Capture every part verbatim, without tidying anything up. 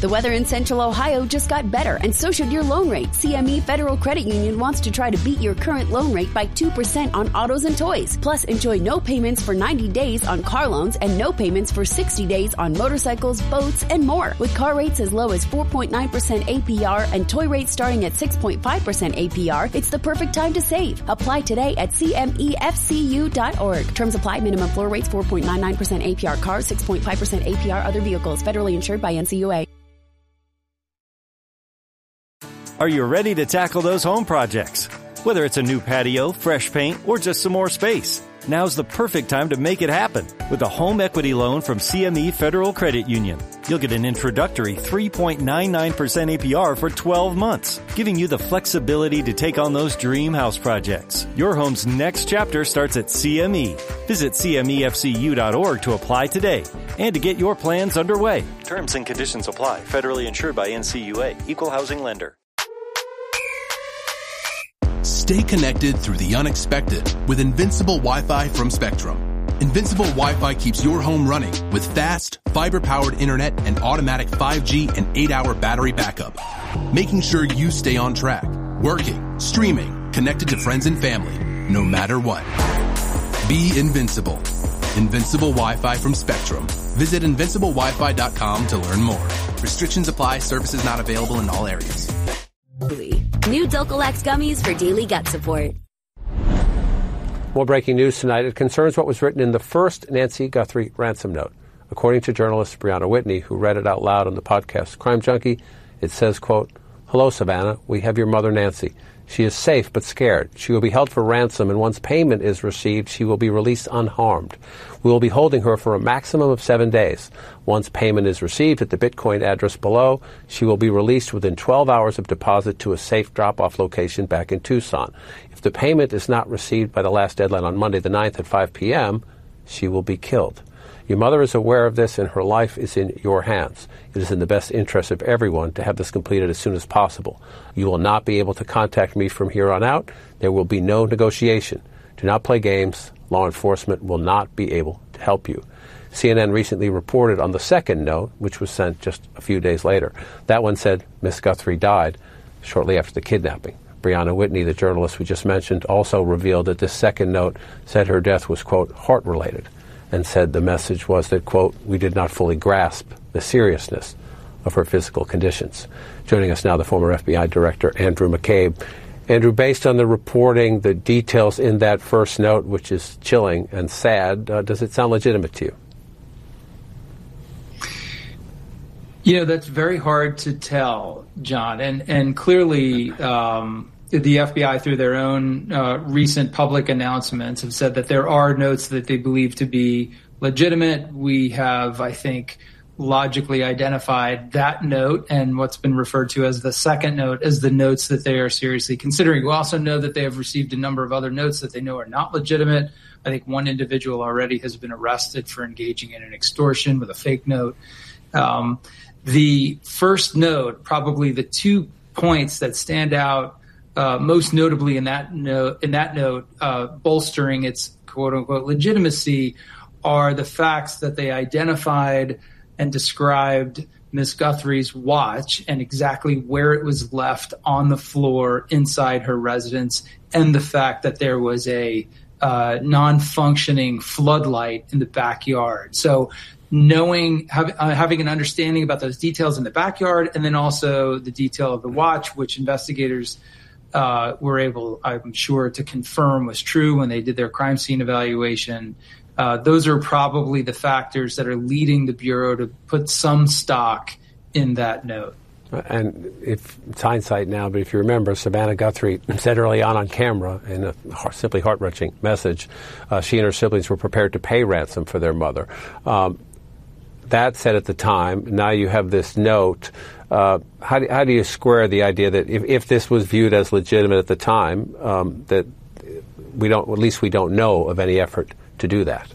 The weather in Central Ohio just got better, and so should your loan rate. C M E Federal Credit Union wants to try to beat your current loan rate by two percent on autos and toys. Plus, enjoy no payments for ninety days on car loans and no payments for sixty days on motorcycles, boats, and more. With car rates as low as four point nine percent A P R and toy rates starting at six point five percent A P R, it's the perfect time to save. Apply today at C M E F C U dot org. Terms apply. Minimum floor rates four point nine nine percent A P R cars, six point five percent A P R other vehicles. Federally insured by N C U A. Are you ready to tackle those home projects? Whether it's a new patio, fresh paint, or just some more space, now's the perfect time to make it happen with a home equity loan from C M E Federal Credit Union. You'll get an introductory three point nine nine percent A P R for twelve months, giving you the flexibility to take on those dream house projects. Your home's next chapter starts at C M E. Visit C M E F C U dot org to apply today and to get your plans underway. Terms and conditions apply. Federally insured by N C U A. Equal housing lender. Stay connected through the unexpected with Invincible Wi-Fi from Spectrum. Invincible Wi-Fi keeps your home running with fast, fiber-powered internet and automatic five G and eight hour battery backup, making sure you stay on track, working, streaming, connected to friends and family, no matter what. Be invincible. Invincible Wi-Fi from Spectrum. Visit invincible wi fi dot com to learn more. Restrictions apply. Services not available in all areas. New Dulcolax gummies for daily gut support. More breaking news tonight. It concerns what was written in the first Nancy Guthrie ransom note. According to journalist Brianna Whitney, who read it out loud on the podcast Crime Junkie, it says, quote, "Hello, Savannah. We have your mother, Nancy. She is safe but scared. She will be held for ransom, and once payment is received, she will be released unharmed. We will be holding her for a maximum of seven days. Once payment is received at the Bitcoin address below, she will be released within twelve hours of deposit to a safe drop-off location back in Tucson. If the payment is not received by the last deadline on Monday the ninth at five p.m., she will be killed. Your mother is aware of this, and her life is in your hands. It is in the best interest of everyone to have this completed as soon as possible. You will not be able to contact me from here on out. There will be no negotiation. Do not play games. Law enforcement will not be able to help you." C N N recently reported on the second note, which was sent just a few days later. That one said Miss Guthrie died shortly after the kidnapping. Brianna Whitney, the journalist we just mentioned, also revealed that this second note said her death was, quote, heart-related, and said the message was that, quote, "we did not fully grasp the seriousness of her physical conditions." Joining us now, the former F B I Director, Andrew McCabe. Andrew, based on the reporting, the details in that first note, which is chilling and sad, uh, does it sound legitimate to you? You know, that's very hard to tell, John. And, and clearly, um, the F B I, through their own uh, recent public announcements, have said that there are notes that they believe to be legitimate. We have, I think, logically identified that note and what's been referred to as the second note as the notes that they are seriously considering. We also know that they have received a number of other notes that they know are not legitimate. I think one individual already has been arrested for engaging in an extortion with a fake note. Um, the first note, probably the two points that stand out Uh, most notably in that note, in that note, uh, bolstering its quote unquote legitimacy, are the facts that they identified and described Miss Guthrie's watch and exactly where it was left on the floor inside her residence, and the fact that there was a uh, non-functioning floodlight in the backyard. So knowing, have, uh, having an understanding about those details in the backyard, and then also the detail of the watch, which investigators Uh, were able, I'm sure, to confirm was true when they did their crime scene evaluation. Uh, those are probably the factors that are leading the Bureau to put some stock in that note. And if it's hindsight now, but if you remember, Savannah Guthrie said early on on camera in a simply heart-wrenching message, uh, she and her siblings were prepared to pay ransom for their mother. Um, that said at the time, now you have this note. Uh, how, do, how do you square the idea that if, if this was viewed as legitimate at the time, um, that we don't, at least we don't know of any effort to do that?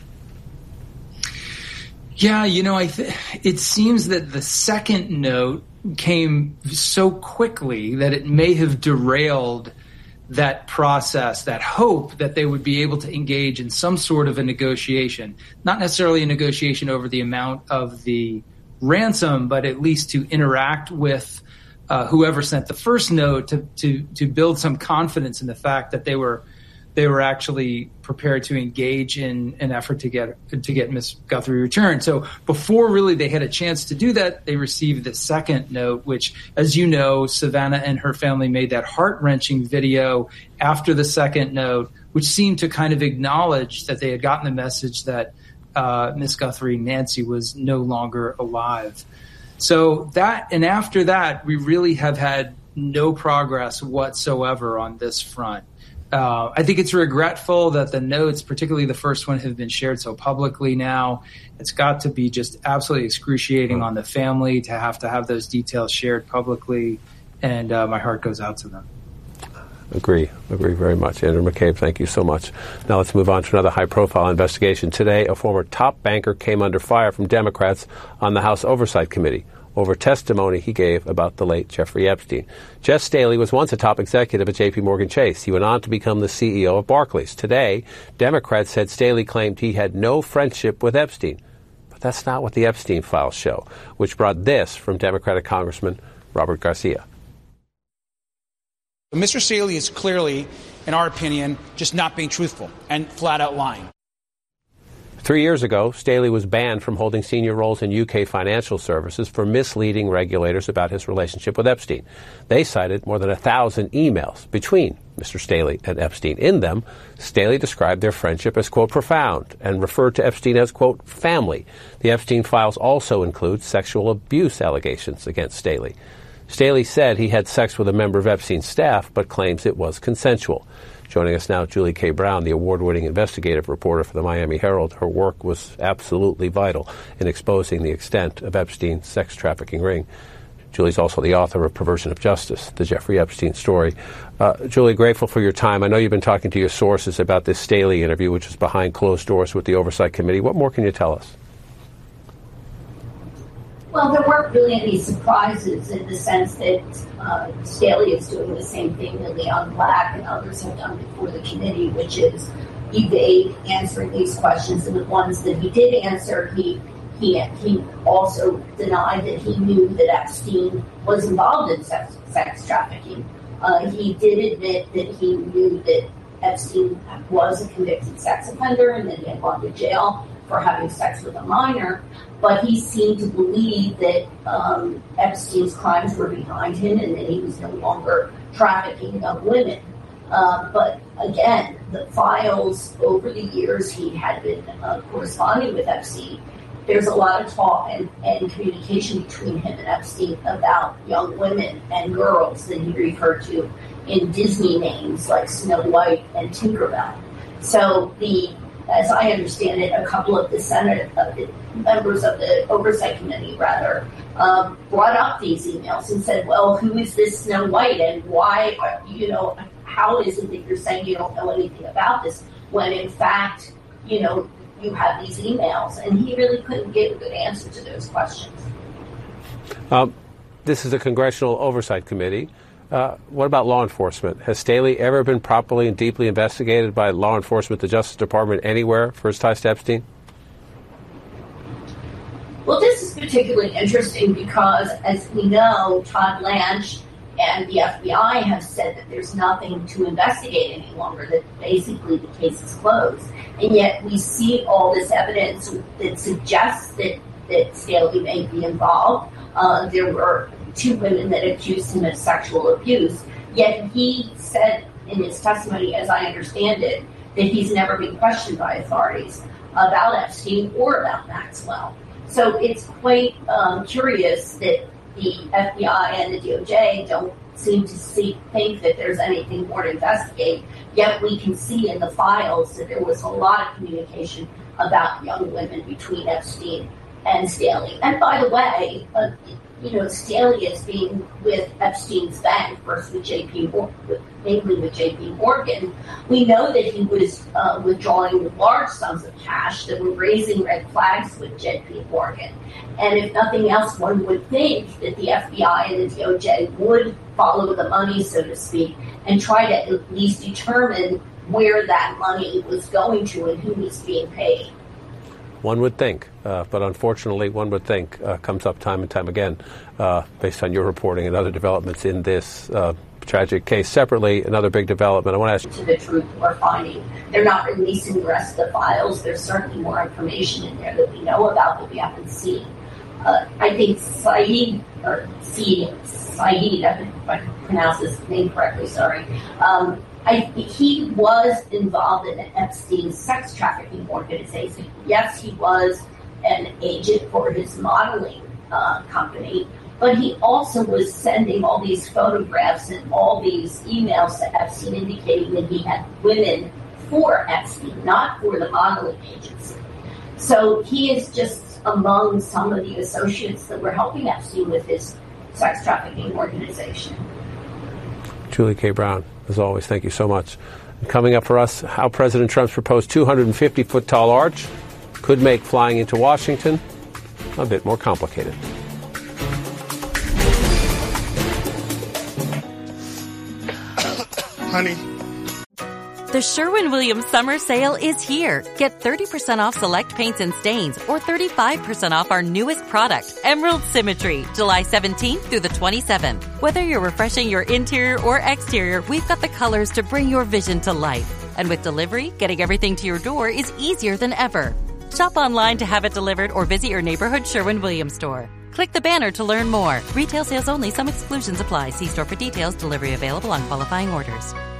Yeah, you know, I th- it seems that the second note came so quickly that it may have derailed that process, that hope that they would be able to engage in some sort of a negotiation, not necessarily a negotiation over the amount of the ransom, but at least to interact with uh, whoever sent the first note to, to to build some confidence in the fact that they were they were actually prepared to engage in an effort to get to get Miss Guthrie returned. So before really they had a chance to do that, they received the second note, which, as you know, Savannah and her family made that heart-wrenching video after the second note, which seemed to kind of acknowledge that they had gotten the message that uh, Miss Guthrie, Nancy, was no longer alive. So that, and after that, we really have had no progress whatsoever on this front. Uh, I think it's regretful that the notes, particularly the first one, have been shared so publicly now. It's got to be just absolutely excruciating on the family to have to have those details shared publicly, and uh, my heart goes out to them. Agree. Agree very much. Andrew McCabe, thank you so much. Now let's move on to another high-profile investigation. Today, a former top banker came under fire from Democrats on the House Oversight Committee over testimony he gave about the late Jeffrey Epstein. Jess Staley was once a top executive at J P Morgan Chase. He went on to become the C E O of Barclays. Today, Democrats said Staley claimed he had no friendship with Epstein. But that's not what the Epstein files show, which brought this from Democratic Congressman Robert Garcia. Mister Staley is clearly, in our opinion, just not being truthful and flat out lying. Three years ago, Staley was banned from holding senior roles in U K financial services for misleading regulators about his relationship with Epstein. They cited more than a thousand emails between Mister Staley and Epstein. In them, Staley described their friendship as, quote, profound, and referred to Epstein as, quote, family. The Epstein files also include sexual abuse allegations against Staley. Staley said he had sex with a member of Epstein's staff, but claims it was consensual. Joining us now, Julie K. Brown, the award-winning investigative reporter for the Miami Herald. Her work was absolutely vital in exposing the extent of Epstein's sex trafficking ring. Julie's also the author of Perversion of Justice, the Jeffrey Epstein story. Uh, Julie, grateful for your time. I know you've been talking to your sources about this Staley interview, which is behind closed doors with the Oversight Committee. What more can you tell us? Well, there weren't really any surprises in the sense that uh, Staley is doing the same thing that Leon Black and others have done before the committee, which is evade answering these questions. And the ones that he did answer, he he he also denied that he knew that Epstein was involved in sex, sex trafficking. Uh, he did admit that he knew that Epstein was a convicted sex offender and that he had gone to jail for having sex with a minor, but he seemed to believe that um, Epstein's crimes were behind him and that he was no longer trafficking young women. Uh, but again, the files over the years he had been uh, corresponding with Epstein, there's a lot of talk and, and communication between him and Epstein about young women and girls that he referred to in Disney names like Snow White and Tinkerbell. So the As I understand it, a couple of the Senate uh, the members of the Oversight Committee, rather, um, brought up these emails and said, well, who is this Snow White and why, are, you know, how is it that you're saying you don't know anything about this when, in fact, you know, you have these emails? And he really couldn't give a good answer to those questions. Um, this is a Congressional Oversight Committee. Uh, what about law enforcement? Has Staley ever been properly and deeply investigated by law enforcement, the Justice Department, anywhere for his ties to Epstein? Well, this is particularly interesting because, as we know, Todd Blanche and the F B I have said that there's nothing to investigate any longer, that basically the case is closed. And yet we see all this evidence that suggests that, that Staley may be involved. Uh, there were two women that accused him of sexual abuse, yet he said in his testimony, as I understand it, that he's never been questioned by authorities about Epstein or about Maxwell. So it's quite um, curious that the F B I and the D O J don't seem to see, think that there's anything more to investigate, yet we can see in the files that there was a lot of communication about young women between Epstein and Staley. And by the way, uh, you know, Staley is being with Epstein's bank, first with J P Morgan, mainly with J P Morgan. We know that he was uh, withdrawing large sums of cash that were raising red flags with J P Morgan. And if nothing else, one would think that the F B I and the D O J would follow the money, so to speak, and try to at least determine where that money was going to and who was being paid. One would think, uh, but unfortunately, one would think, uh, comes up time and time again, uh, based on your reporting and other developments in this uh, tragic case. Separately, another big development. I want to ask you. To the truth we're finding. They're not releasing the rest of the files. There's certainly more information in there that we know about that we haven't seen. Uh, I think Saeed, or Saeed, Saeed, I think if I pronounce his name correctly, sorry, um, I, he was involved in an Epstein sex trafficking organization. Yes, he was an agent for his modeling uh, company, but he also was sending all these photographs and all these emails to Epstein indicating that he had women for Epstein, not for the modeling agency. So he is just among some of the associates that were helping Epstein with his sex trafficking organization. Julie K. Brown, as always, thank you so much. And coming up for us, how President Trump's proposed two hundred fifty foot tall arch could make flying into Washington a bit more complicated. Honey. The Sherwin-Williams Summer Sale is here. Get thirty percent off select paints and stains or thirty-five percent off our newest product, Emerald Symmetry, July seventeenth through the twenty-seventh. Whether you're refreshing your interior or exterior, we've got the colors to bring your vision to life. And with delivery, getting everything to your door is easier than ever. Shop online to have it delivered or visit your neighborhood Sherwin-Williams store. Click the banner to learn more. Retail sales only. Some exclusions apply. See store for details. Delivery available on qualifying orders.